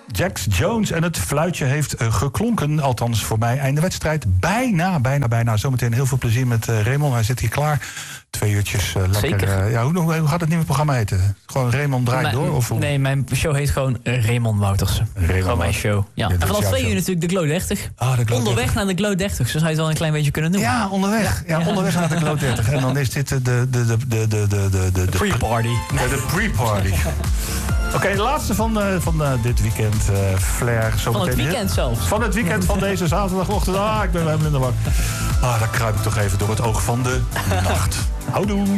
Jax Jones en het fluitje heeft geklonken. Althans voor mij einde wedstrijd. Bijna. Zometeen heel veel plezier met Raymond. Hij zit hier klaar. 2 uurtjes lekker. Zeker. Hoe gaat het nieuwe programma heten? Gewoon Raymond draait door? Of nee, mijn show heet gewoon Raymond Woutersen. Gewoon mijn show. Ja. En vanaf 2 uur natuurlijk de Glow 30. Onderweg naar de Glow 30. Zo zou je het wel een klein beetje kunnen noemen. Ja, onderweg. Ja, onderweg naar de Glow 30. En dan is dit de pre-party. De pre-party. Oké, de laatste van dit weekend. Flair. Van het weekend zelfs. Van het weekend van deze zaterdagochtend. Ik ben helemaal in de war. Dan kruip ik toch even door het oog van de nacht. Houdoe.